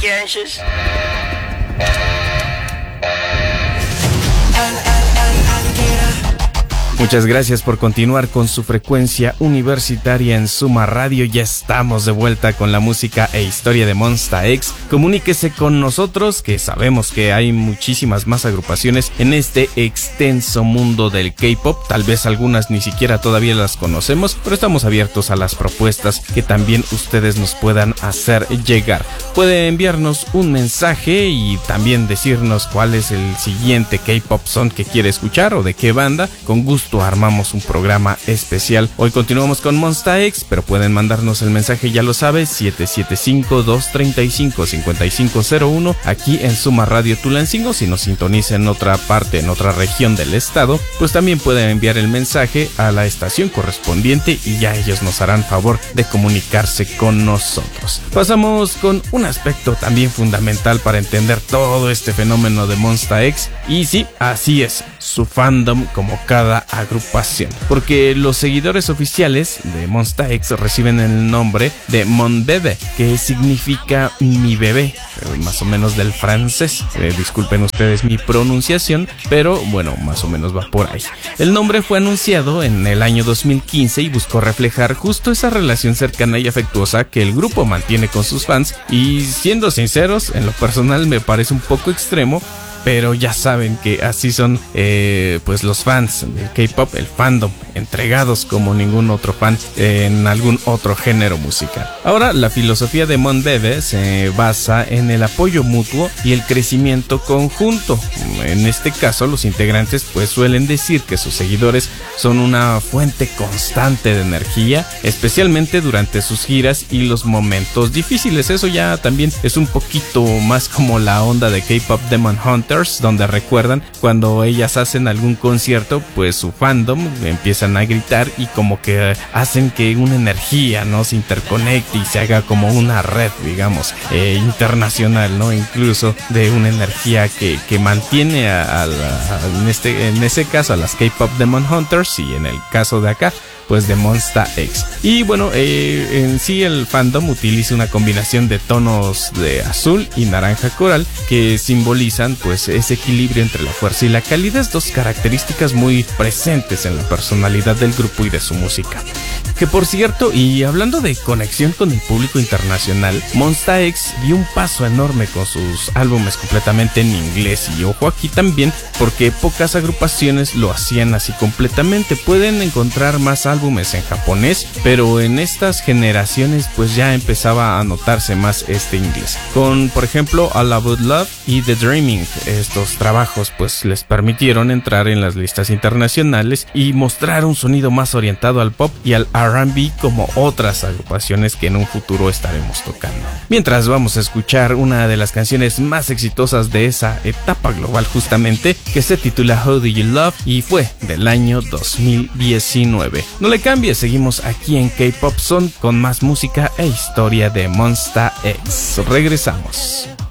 Kansas. Muchas gracias por continuar con su frecuencia universitaria en Suma Radio. Ya estamos de vuelta con la música e historia de Monsta X. Comuníquese con nosotros, que sabemos que hay muchísimas más agrupaciones en este extenso mundo del K-pop. Tal vez algunas ni siquiera todavía las conocemos, pero estamos abiertos a las propuestas que también ustedes nos puedan hacer llegar. Puede enviarnos un mensaje y también decirnos cuál es el siguiente K-pop song que quiere escuchar o de qué banda. Con gusto armamos un programa especial. Hoy continuamos con Monsta X, pero pueden mandarnos el mensaje, ya lo sabes, 775-235-5501 aquí en Suma Radio Tulancingo. Si nos sintoniza en otra parte, en otra región del estado, pues también pueden enviar el mensaje a la estación correspondiente y ya ellos nos harán favor de comunicarse con nosotros. Pasamos con un aspecto también fundamental para entender todo este fenómeno de Monsta X, y sí, así es, su fandom como cada agrupación, porque los seguidores oficiales de Monsta X reciben el nombre de Mon Bébé, que significa mi bebé, más o menos del francés. Disculpen ustedes mi pronunciación, pero bueno, más o menos va por ahí. El nombre fue anunciado en el año 2015 y buscó reflejar justo esa relación cercana y afectuosa que el grupo mantiene con sus fans, y siendo sinceros, en lo personal me parece un poco extremo, pero ya saben que así son pues los fans del K-pop, el fandom, entregados como ningún otro fan en algún otro género musical. Ahora, la filosofía de Mon Bébé se basa en el apoyo mutuo y el crecimiento conjunto. En este caso, los integrantes pues suelen decir que sus seguidores son una fuente constante de energía, especialmente durante sus giras y los momentos difíciles. Eso ya también es un poquito más como la onda de K-pop Demon Hunter, donde recuerdan cuando ellas hacen algún concierto, pues su fandom empiezan a gritar y como que hacen que una energía, ¿no?, se interconecte y se haga como una red, digamos, internacional, ¿no?, incluso de una energía que mantiene en ese caso a las K-pop Demon Hunters, y en el caso de acá pues de Monsta X. Y bueno, en sí el fandom utiliza una combinación de tonos de azul y naranja coral que simbolizan pues ese equilibrio entre la fuerza y la calidez, dos características muy presentes en la personalidad del grupo y de su música. Que por cierto, y hablando de conexión con el público internacional, Monsta X dio un paso enorme con sus álbumes completamente en inglés, y ojo aquí también, porque pocas agrupaciones lo hacían así completamente. Pueden encontrar más álbumes en japonés, pero en estas generaciones pues ya empezaba a notarse más este inglés. Con, por ejemplo, All About Love y The Dreaming, estos trabajos pues les permitieron entrar en las listas internacionales y mostrar un sonido más orientado al pop y al R&B como otras agrupaciones que en un futuro estaremos tocando. Mientras, vamos a escuchar una de las canciones más exitosas de esa etapa global justamente, que se titula How Do You Love y fue del año 2019. No le cambies, seguimos aquí en K-Pop Zone con más música e historia de Monsta X. Regresamos.